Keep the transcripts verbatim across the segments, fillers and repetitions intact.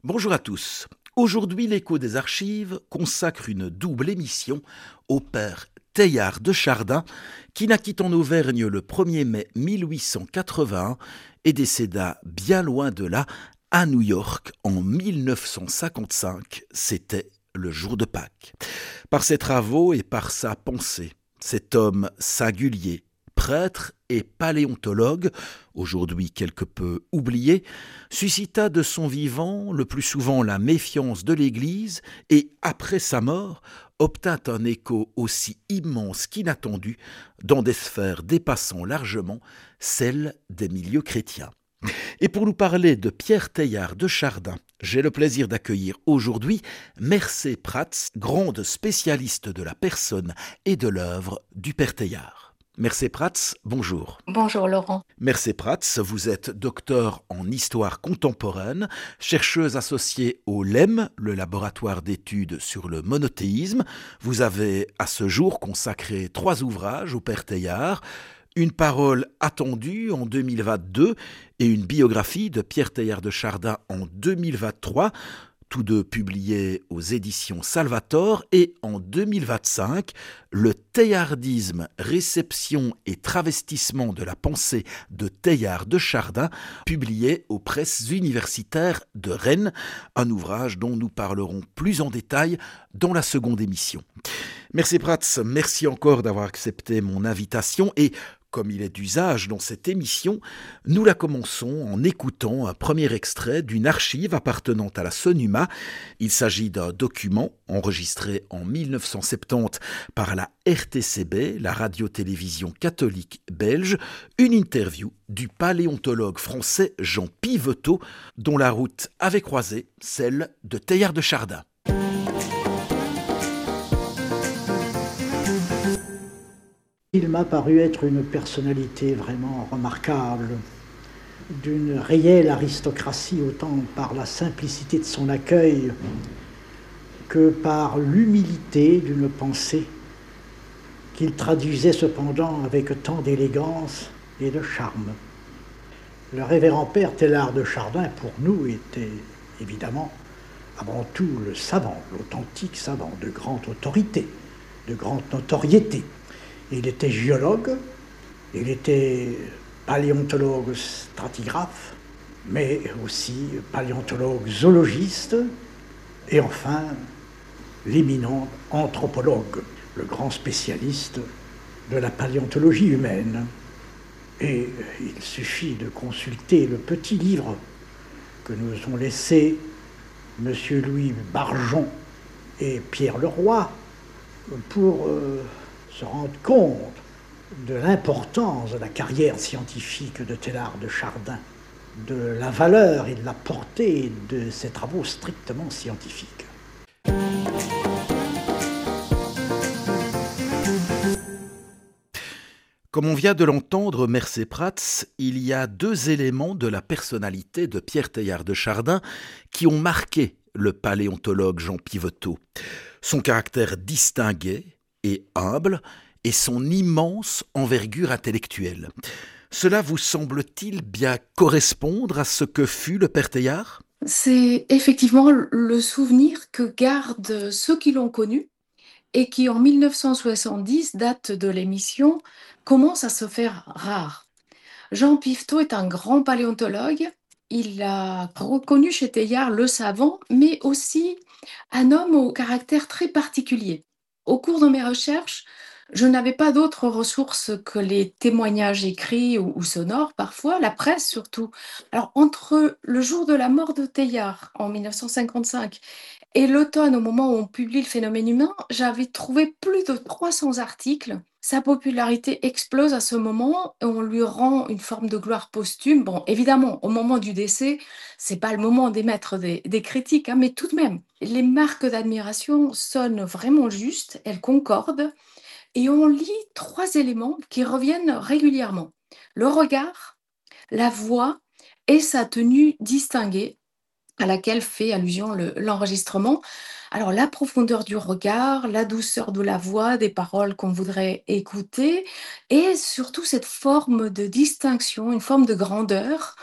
Bonjour à tous. Aujourd'hui, l'Écho des archives consacre une double émission au père Teilhard de Chardin, qui naquit en Auvergne le premier mai mille huit cent quatre-vingt-un et décéda bien loin de là, à New York, en mille neuf cent cinquante-cinq. C'était le jour de Pâques. Par ses travaux et par sa pensée, cet homme singulier, prêtre et paléontologue, aujourd'hui quelque peu oublié, suscita de son vivant le plus souvent la méfiance de l'Église et, après sa mort, obtint un écho aussi immense qu'inattendu dans des sphères dépassant largement celles des milieux chrétiens. Et pour nous parler de Pierre Teilhard de Chardin, j'ai le plaisir d'accueillir aujourd'hui Mercé Prats, grande spécialiste de la personne et de l'œuvre du père Teilhard. Mercé Prats, bonjour. Bonjour Laurent. Mercé Prats, vous êtes docteur en histoire contemporaine, chercheuse associée au L E M, le laboratoire d'études sur le monothéisme. Vous avez à ce jour consacré trois ouvrages au père Teilhard, une parole attendue en deux mille vingt-deux et une biographie de Pierre Teilhard de Chardin en deux mille vingt-trois, tous deux publiés aux éditions Salvator, et en deux mille vingt-cinq, le Teilhardisme, réception et travestissement de la pensée de Teilhard de Chardin, publié aux presses universitaires de Rennes, un ouvrage dont nous parlerons plus en détail dans la seconde émission. Mercé Prats, merci encore d'avoir accepté mon invitation et, comme il est d'usage dans cette émission, nous la commençons en écoutant un premier extrait d'une archive appartenant à la SONUMA. Il s'agit d'un document enregistré en mille neuf cent soixante-dix par la R T C B, la radio-télévision catholique belge, une interview du paléontologue français Jean Piveteau, dont la route avait croisé celle de Teilhard de Chardin. Il m'a paru être une personnalité vraiment remarquable, d'une réelle aristocratie, autant par la simplicité de son accueil que par l'humilité d'une pensée qu'il traduisait cependant avec tant d'élégance et de charme. Le révérend père Teilhard de Chardin, pour nous, était évidemment avant tout le savant, l'authentique savant, de grande autorité, de grande notoriété. Il était géologue, il était paléontologue stratigraphe, mais aussi paléontologue zoologiste, et enfin l'éminent anthropologue, le grand spécialiste de la paléontologie humaine. Et il suffit de consulter le petit livre que nous ont laissé M. Louis Barjon et Pierre Leroy pour euh, se rendre compte de l'importance de la carrière scientifique de Teilhard de Chardin, de la valeur et de la portée de ses travaux strictement scientifiques. Comme on vient de l'entendre, Mercé Prats, il y a deux éléments de la personnalité de Pierre Teilhard de Chardin qui ont marqué le paléontologue Jean Piveteau. Son caractère distingué et humble, et son immense envergure intellectuelle. Cela vous semble-t-il bien correspondre à ce que fut le père Teilhard ? C'est effectivement le souvenir que gardent ceux qui l'ont connu et qui, en mille neuf cent soixante-dix, date de l'émission, commence à se faire rare. Jean Piveteau est un grand paléontologue. Il a reconnu chez Teilhard le savant, mais aussi un homme au caractère très particulier. Au cours de mes recherches, je n'avais pas d'autres ressources que les témoignages écrits ou, ou sonores, parfois, la presse surtout. Alors, entre le jour de la mort de Teilhard, en mille neuf cent cinquante-cinq, et l'automne, au moment où on publie Le phénomène humain, j'avais trouvé plus de trois cents articles. Sa popularité explose à ce moment et on lui rend une forme de gloire posthume. Bon, évidemment, au moment du décès, c'est pas le moment d'émettre des, des critiques, hein, mais tout de même, les marques d'admiration sonnent vraiment justes, elles concordent, et on lit trois éléments qui reviennent régulièrement. Le regard, la voix et sa tenue distinguée, à laquelle fait allusion le- l'enregistrement. Alors, la profondeur du regard, la douceur de la voix, des paroles qu'on voudrait écouter, et surtout cette forme de distinction, une forme de grandeur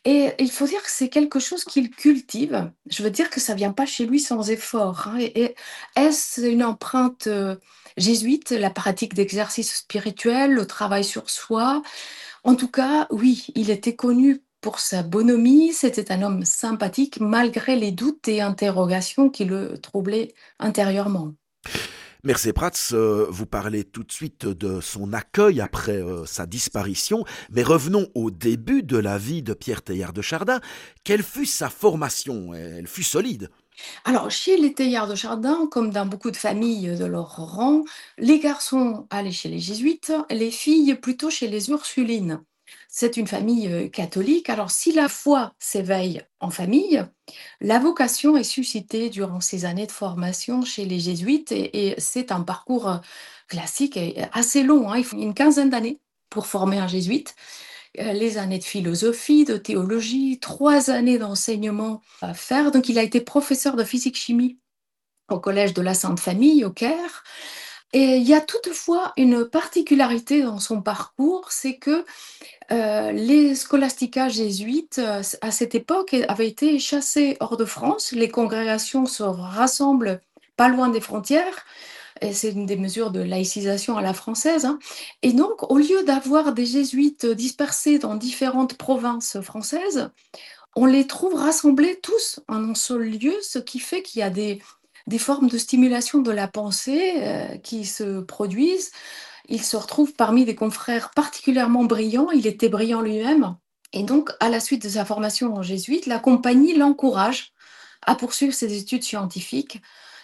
Et il faut dire que c'est quelque chose qu'il cultive. Je veux dire que ça vient pas chez lui sans effort, hein. Et, et est-ce une empreinte euh, jésuite, la pratique d'exercice spirituel, le travail sur soi? En tout cas, oui, il était connu pour sa bonhomie. C'était un homme sympathique malgré les doutes et interrogations qui le troublaient intérieurement. Mercé Prats, euh, vous parlez tout de suite de son accueil après euh, sa disparition, mais revenons au début de la vie de Pierre Teilhard de Chardin. Quelle fut sa formation? Elle fut solide. Alors, chez les Teilhard de Chardin, comme dans beaucoup de familles de leur rang, les garçons allaient chez les jésuites, les filles plutôt chez les Ursulines. C'est une famille euh, catholique. Alors, si la foi s'éveille en famille, la vocation est suscitée durant ces années de formation chez les jésuites et, et c'est un parcours euh, classique et assez long, hein. Il faut une quinzaine d'années pour former un jésuite. Euh, les années de philosophie, de théologie, trois années d'enseignement à faire. Donc, il a été professeur de physique-chimie au Collège de la Sainte Famille, au Caire. Et il y a toutefois une particularité dans son parcours, c'est que euh, les scholasticas jésuites, euh, à cette époque, avaient été chassés hors de France. Les congrégations se rassemblent pas loin des frontières. Et c'est une des mesures de laïcisation à la française, hein. Et donc, au lieu d'avoir des jésuites dispersés dans différentes provinces françaises, on les trouve rassemblés tous en un seul lieu, ce qui fait qu'il y a des, des formes de stimulation de la pensée euh, qui se produisent. Il se retrouve parmi des confrères particulièrement brillants. Il était brillant lui-même. Et donc, à la suite de sa formation en jésuite, la compagnie l'encourage à poursuivre ses études scientifiques.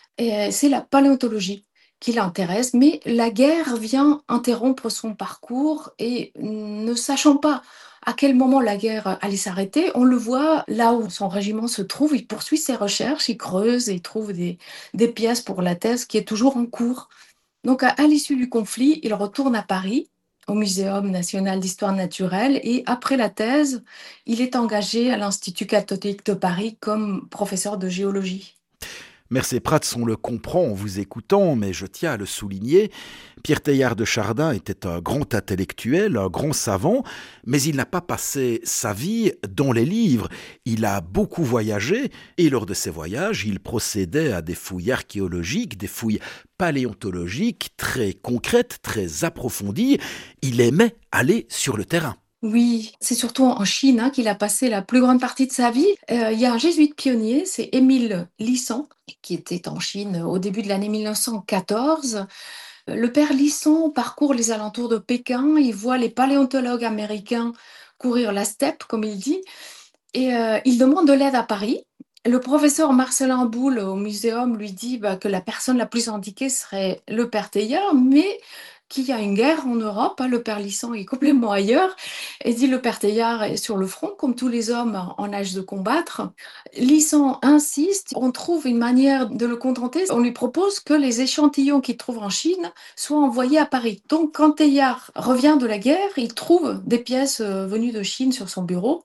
Et c'est la paléontologie qui l'intéresse, mais la guerre vient interrompre son parcours et ne sachant pas à quel moment la guerre allait s'arrêter, on le voit là où son régiment se trouve, il poursuit ses recherches, il creuse et il trouve des, des pièces pour la thèse qui est toujours en cours. Donc à, à l'issue du conflit, il retourne à Paris, au Muséum national d'histoire naturelle, et après la thèse, il est engagé à l'Institut catholique de Paris comme professeur de géologie. Mercé Prats, on le comprend en vous écoutant, mais je tiens à le souligner, Pierre Teilhard de Chardin était un grand intellectuel, un grand savant, mais il n'a pas passé sa vie dans les livres. Il a beaucoup voyagé, et lors de ces voyages, il procédait à des fouilles archéologiques, des fouilles paléontologiques très concrètes, très approfondies. Il aimait aller sur le terrain. Oui, c'est surtout en Chine hein, qu'il a passé la plus grande partie de sa vie. Euh, il y a un jésuite pionnier, c'est Émile Lisson, qui était en Chine au début de l'année mille neuf cent quatorze. Le père Lisson parcourt les alentours de Pékin, il voit les paléontologues américains courir la steppe, comme il dit, et euh, il demande de l'aide à Paris. Le professeur Marcelin Boule au muséum lui dit bah, que la personne la plus indiquée serait le père Teilhard, mais qu'il y a une guerre en Europe, hein, le père Lisson est complètement ailleurs, et dit le père Teilhard est sur le front, comme tous les hommes en âge de combattre. Lisson insiste, on trouve une manière de le contenter, on lui propose que les échantillons qu'il trouve en Chine soient envoyés à Paris. Donc quand Teilhard revient de la guerre, il trouve des pièces euh, venues de Chine sur son bureau,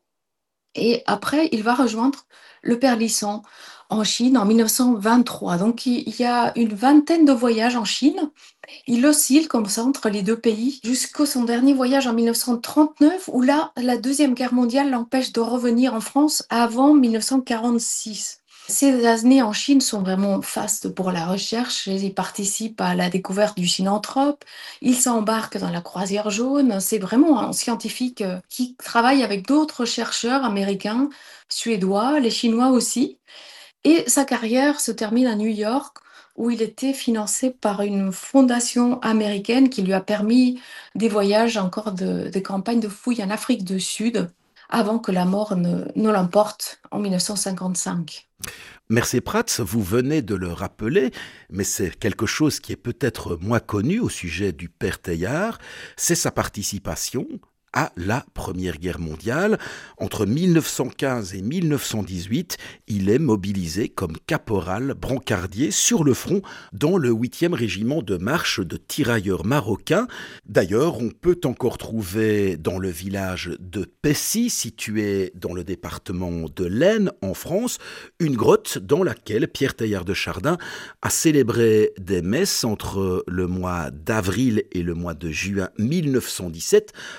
et après, il va rejoindre le père Lisson en Chine en mille neuf cent vingt-trois. Donc, il y a une vingtaine de voyages en Chine. Il oscille comme ça entre les deux pays jusqu'au son dernier voyage en mille neuf cent trente-neuf, où là, la Deuxième Guerre mondiale l'empêche de revenir en France avant mille neuf cent quarante-six. Ces années en Chine sont vraiment fastes pour la recherche. Il participe à la découverte du synanthrope. Il s'embarque dans la croisière jaune. C'est vraiment un scientifique qui travaille avec d'autres chercheurs américains, suédois, les Chinois aussi. Et sa carrière se termine à New York, où il était financé par une fondation américaine qui lui a permis des voyages encore de, de campagnes de fouilles en Afrique du Sud, avant que la mort ne, ne l'emporte en mille neuf cent cinquante-cinq. Mercé Prats, vous venez de le rappeler, mais c'est quelque chose qui est peut-être moins connu au sujet du père Teilhard, c'est sa participation à la Première Guerre mondiale. Entre mille neuf cent quinze et mille neuf cent dix-huit, il est mobilisé comme caporal brancardier sur le front dans le huitième régiment de marche de tirailleurs marocains. D'ailleurs, on peut encore trouver dans le village de Pessy, situé dans le département de l'Aisne, en France, une grotte dans laquelle Pierre Teilhard de Chardin a célébré des messes entre le mois d'avril et le mois de juin mille neuf cent dix-sept, alors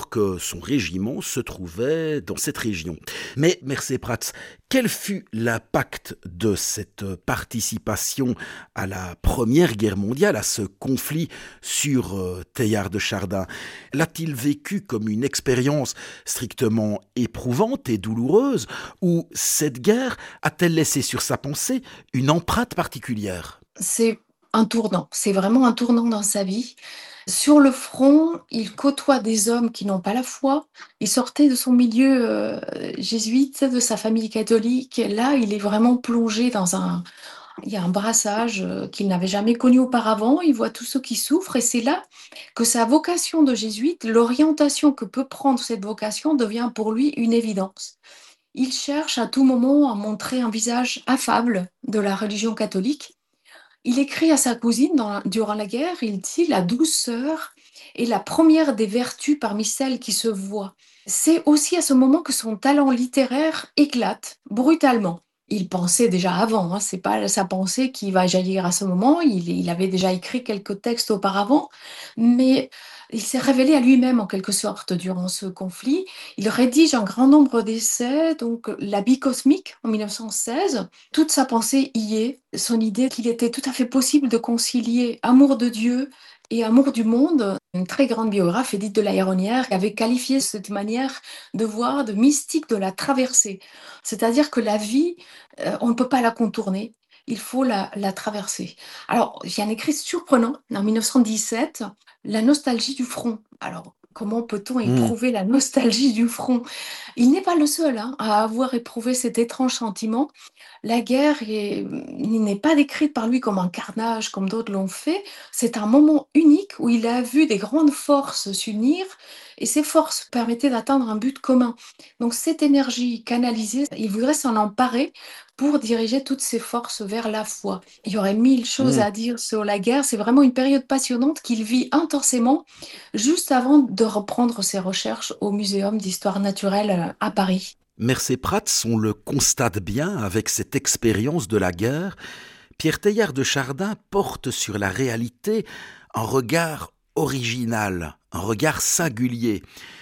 alors que son régiment se trouvait dans cette région. Mais, Mercé Prats, quel fut l'impact de cette participation à la Première Guerre mondiale, à ce conflit sur euh, Teilhard de Chardin? L'a-t-il vécu comme une expérience strictement éprouvante et douloureuse, ou cette guerre a-t-elle laissé sur sa pensée une empreinte particulière? C'est un tournant, c'est vraiment un tournant dans sa vie. Sur le front, il côtoie des hommes qui n'ont pas la foi. Il sortait de son milieu euh, jésuite, de sa famille catholique. Là, il est vraiment plongé dans un... Il y a un brassage euh, qu'il n'avait jamais connu auparavant. Il voit tous ceux qui souffrent et c'est là que sa vocation de jésuite, l'orientation que peut prendre cette vocation devient pour lui une évidence. Il cherche à tout moment à montrer un visage affable de la religion catholique. Il écrit à sa cousine dans- durant la guerre, il dit la douceur est la première des vertus parmi celles qui se voient. C'est aussi à ce moment que son talent littéraire éclate brutalement. Il pensait déjà avant, hein, c'est pas sa pensée qui va jaillir à ce moment. Il, il avait déjà écrit quelques textes auparavant, mais il s'est révélé à lui-même en quelque sorte durant ce conflit. Il rédige un grand nombre d'essais, donc La Bille cosmique en mille neuf cent seize. Toute sa pensée y est, son idée qu'il était tout à fait possible de concilier amour de Dieu et amour du monde. Une très grande biographe, Édith de la Héronnière, avait qualifié cette manière de voir, de mystique de la traversée. C'est-à-dire que la vie, euh, on ne peut pas la contourner, il faut la, la traverser. Alors, il y a un écrit surprenant en mille neuf cent dix-sept, La nostalgie du front. Alors, comment peut-on Hmm. éprouver la nostalgie du front? Il n'est pas le seul hein, à avoir éprouvé cet étrange sentiment. La guerre est- il n'est pas décrite par lui comme un carnage, comme d'autres l'ont fait. C'est un moment unique où il a vu des grandes forces s'unir et ces forces permettaient d'atteindre un but commun. Donc cette énergie canalisée, il voudrait s'en emparer pour diriger toutes ces forces vers la foi. Il y aurait mille choses Hmm. à dire sur la guerre. C'est vraiment une période passionnante qu'il vit intensément juste avant de reprendre ses recherches au Muséum d'histoire naturelle euh, à Paris. Mercé Prats, on le constate bien avec cette expérience de la guerre, Pierre Teilhard de Chardin porte sur la réalité un regard original, un regard singulier.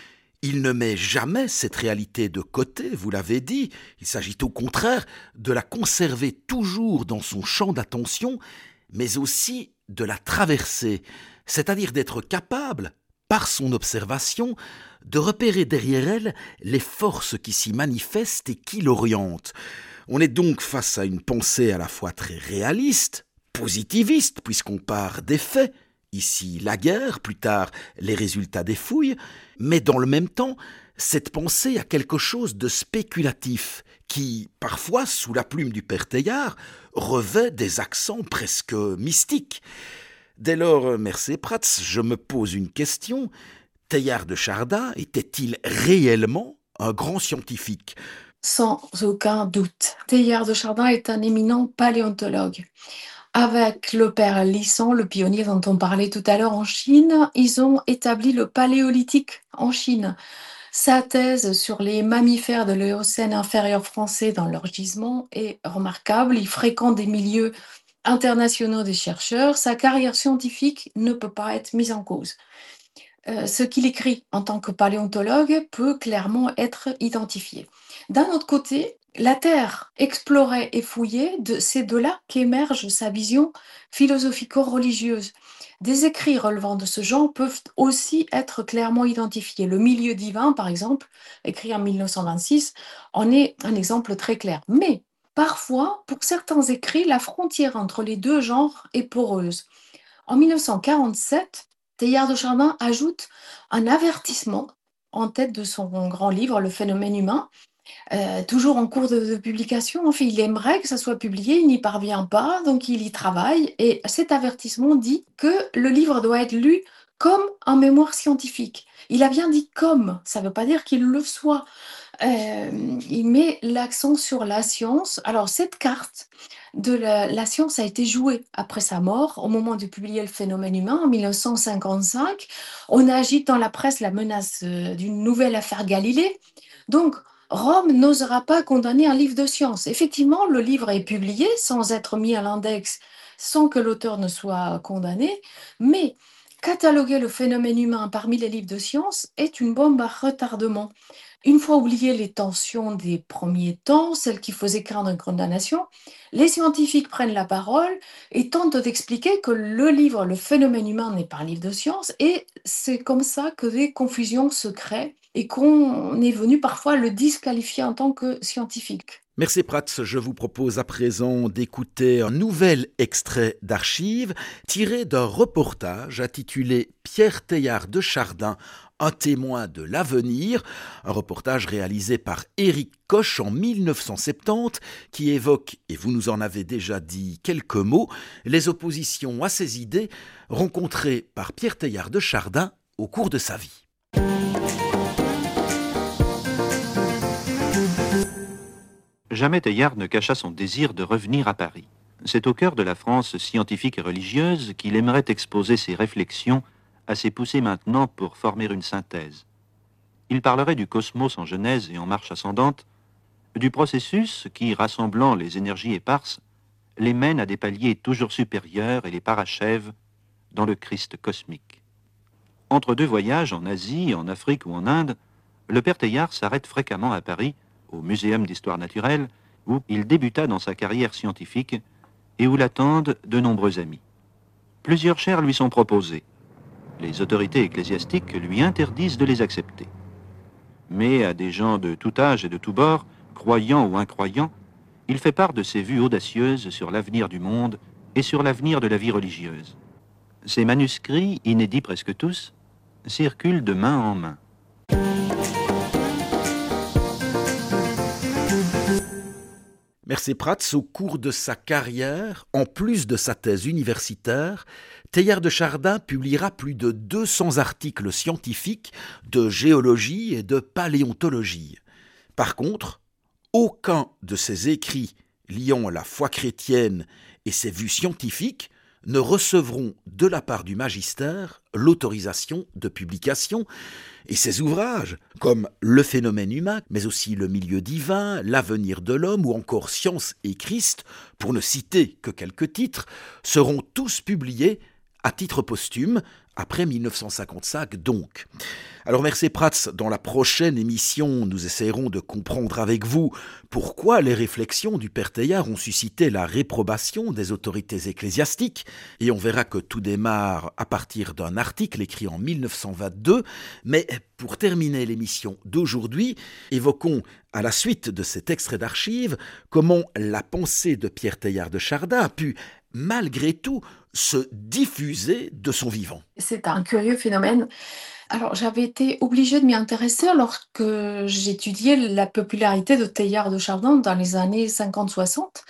Il ne met jamais cette réalité de côté, vous l'avez dit, il s'agit au contraire de la conserver toujours dans son champ d'attention, mais aussi de la traverser, c'est-à-dire d'être capable, par son observation, de repérer derrière elle les forces qui s'y manifestent et qui l'orientent. On est donc face à une pensée à la fois très réaliste, positiviste, puisqu'on part des faits, ici la guerre, plus tard les résultats des fouilles, mais dans le même temps, cette pensée a quelque chose de spéculatif, qui, parfois, sous la plume du père Teilhard, revêt des accents presque mystiques. Dès lors, Mercé Prats, je me pose une question. Teilhard de Chardin était-il réellement un grand scientifique ? Sans aucun doute. Teilhard de Chardin est un éminent paléontologue. Avec le père Lisson, le pionnier dont on parlait tout à l'heure en Chine, ils ont établi le paléolithique en Chine. Sa thèse sur les mammifères de l'Éocène inférieur français dans leur gisement est remarquable. Il fréquente des milieux internationaux des chercheurs. Sa carrière scientifique ne peut pas être mise en cause. Euh, ce qu'il écrit en tant que paléontologue peut clairement être identifié. D'un autre côté, la Terre explorée et fouillée, de, c'est de là qu'émerge sa vision philosophico-religieuse. Des écrits relevant de ce genre peuvent aussi être clairement identifiés. Le milieu divin, par exemple, écrit en mille neuf cent vingt-six, en est un exemple très clair. Mais parfois, pour certains écrits, la frontière entre les deux genres est poreuse. En mille neuf cent quarante-sept, Teilhard de Chardin ajoute un avertissement en tête de son grand livre, Le phénomène humain, euh, toujours en cours de, de publication. En fait, il aimerait que ça soit publié, il n'y parvient pas, donc il y travaille. Et cet avertissement dit que le livre doit être lu comme un mémoire scientifique. Il a bien dit comme, ça ne veut pas dire qu'il le soit. Euh, il met l'accent sur la science. Alors, cette carte de la, la science a été jouée après sa mort, au moment de publier Le phénomène humain, en mille neuf cent cinquante-cinq. On agite dans la presse la menace euh, d'une nouvelle affaire Galilée. Donc, Rome n'osera pas condamner un livre de science. Effectivement, le livre est publié sans être mis à l'index, sans que l'auteur ne soit condamné, mais cataloguer le phénomène humain parmi les livres de science est une bombe à retardement. Une fois oubliées les tensions des premiers temps, celles qui faisaient craindre une condamnation, les scientifiques prennent la parole et tentent d'expliquer que le livre Le phénomène humain n'est pas un livre de science, et c'est comme ça que des confusions se créent et qu'on est venu parfois le disqualifier en tant que scientifique. Merci Prats, je vous propose à présent d'écouter un nouvel extrait d'archives tiré d'un reportage intitulé Pierre Teilhard de Chardin, un témoin de l'avenir, un reportage réalisé par Éric Koch en mille neuf cent soixante-dix qui évoque, et vous nous en avez déjà dit quelques mots, les oppositions à ces idées rencontrées par Pierre Teilhard de Chardin au cours de sa vie. Jamais Teilhard ne cacha son désir de revenir à Paris. C'est au cœur de la France scientifique et religieuse qu'il aimerait exposer ses réflexions, assez poussées maintenant pour former une synthèse. Il parlerait du cosmos en genèse et en marche ascendante, du processus qui, rassemblant les énergies éparses, les mène à des paliers toujours supérieurs et les parachève dans le Christ cosmique. Entre deux voyages en Asie, en Afrique ou en Inde, le père Teilhard s'arrête fréquemment à Paris, au Muséum d'histoire naturelle, où il débuta dans sa carrière scientifique et où l'attendent de nombreux amis. Plusieurs chaires lui sont proposées. Les autorités ecclésiastiques lui interdisent de les accepter. Mais à des gens de tout âge et de tout bord, croyants ou incroyants, il fait part de ses vues audacieuses sur l'avenir du monde et sur l'avenir de la vie religieuse. Ces manuscrits, inédits presque tous, circulent de main en main. Merci Prats, au cours de sa carrière, en plus de sa thèse universitaire, Teilhard de Chardin publiera plus de deux cents articles scientifiques de géologie et de paléontologie. Par contre, aucun de ses écrits liant la foi chrétienne et ses vues scientifiques ne recevront de la part du magistère l'autorisation de publication, et ses ouvrages, comme Le phénomène humain, mais aussi Le milieu divin, L'avenir de l'homme ou encore Science et Christ, pour ne citer que quelques titres, seront tous publiés à titre posthume, après mille neuf cent cinquante-cinq donc. Alors merci Prats, dans la prochaine émission, nous essaierons de comprendre avec vous pourquoi les réflexions du père Teilhard ont suscité la réprobation des autorités ecclésiastiques, et on verra que tout démarre à partir d'un article écrit en mille neuf cent vingt-deux, mais pour terminer l'émission d'aujourd'hui, évoquons à la suite de cet extrait d'archives comment la pensée de Pierre Teilhard de Chardin a pu, malgré tout, se diffuser de son vivant. C'est un curieux phénomène. Alors, j'avais été obligée de m'y intéresser lorsque j'étudiais la popularité de Teilhard de Chardin dans les années cinquante soixante.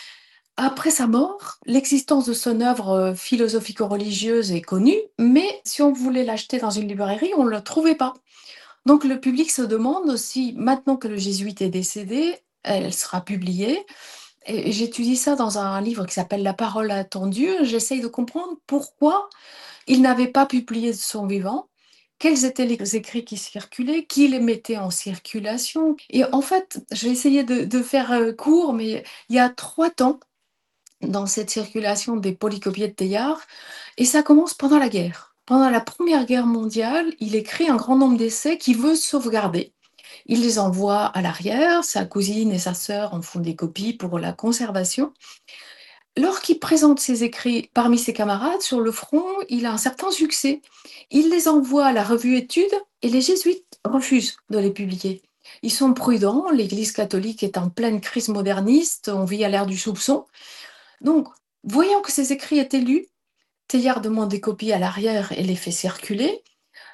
Après sa mort, l'existence de son œuvre philosophico-religieuse est connue, mais si on voulait l'acheter dans une librairie, on ne le trouvait pas. Donc le public se demande si, maintenant que le jésuite est décédé, elle sera publiée. Et j'étudie ça dans un livre qui s'appelle La parole attendue. J'essaye de comprendre pourquoi il n'avait pas publié de son vivant, quels étaient les écrits qui circulaient, qui les mettait en circulation. Et en fait, je vais essayer de, de faire court, mais il y a trois temps dans cette circulation des polycopiés de Teilhard, et ça commence pendant la guerre. Pendant la Première Guerre mondiale, il écrit un grand nombre d'essais qu'il veut sauvegarder. Il les envoie à l'arrière, sa cousine et sa sœur en font des copies pour la conservation. Lorsqu'il présente ses écrits parmi ses camarades sur le front, il a un certain succès. Il les envoie à la revue Études et les jésuites refusent de les publier. Ils sont prudents, l'Église catholique est en pleine crise moderniste, on vit à l'ère du soupçon. Donc, voyant que ces écrits étaient lus, Teilhard demande des copies à l'arrière et les fait circuler.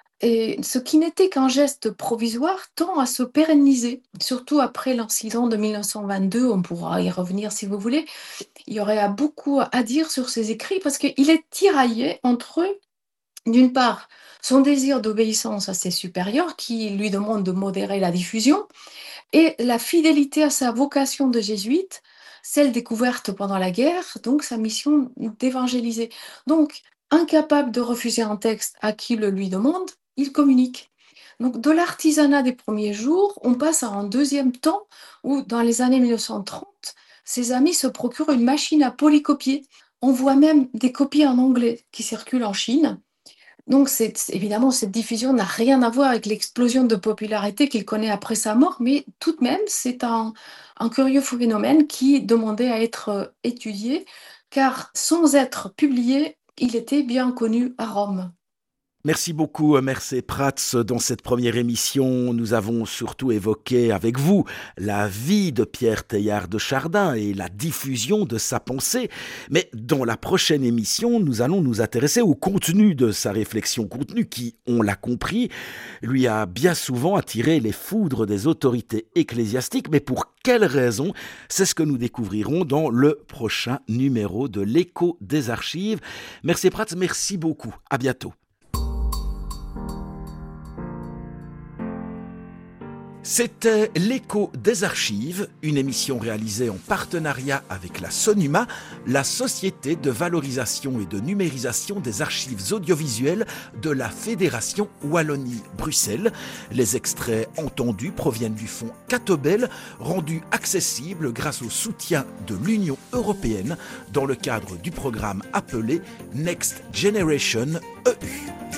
Et ce qui n'était qu'un geste provisoire tend à se pérenniser, surtout après l'incident de mille neuf cent vingt-deux, on pourra y revenir si vous voulez. Il y aurait beaucoup à dire sur ses écrits parce qu'il est tiraillé entre, d'une part, son désir d'obéissance à ses supérieurs qui lui demandent de modérer la diffusion, et la fidélité à sa vocation de jésuite, celle découverte pendant la guerre, donc sa mission d'évangéliser. Donc, incapable de refuser un texte à qui le lui demande, il communique. Donc, de l'artisanat des premiers jours, on passe à un deuxième temps où, dans les années mille neuf cent trente, ses amis se procurent une machine à polycopier. On voit même des copies en anglais qui circulent en Chine. Donc c'est, évidemment, cette diffusion n'a rien à voir avec l'explosion de popularité qu'il connaît après sa mort, mais tout de même, c'est un, un curieux phénomène qui demandait à être euh, étudié, car sans être publié, il était bien connu à Rome. Merci beaucoup, Mercé Prats. Dans cette première émission, nous avons surtout évoqué avec vous la vie de Pierre Teilhard de Chardin et la diffusion de sa pensée. Mais dans la prochaine émission, nous allons nous intéresser au contenu de sa réflexion. Contenu qui, on l'a compris, lui a bien souvent attiré les foudres des autorités ecclésiastiques. Mais pour quelles raisons? C'est ce que nous découvrirons dans le prochain numéro de l'Écho des Archives. Mercé Prats, merci beaucoup. À bientôt. C'était l'Écho des Archives, une émission réalisée en partenariat avec la SONUMA, la Société de valorisation et de numérisation des archives audiovisuelles de la Fédération Wallonie-Bruxelles. Les extraits entendus proviennent du fonds Catobel, rendu accessible grâce au soutien de l'Union européenne dans le cadre du programme appelé Next Generation E U.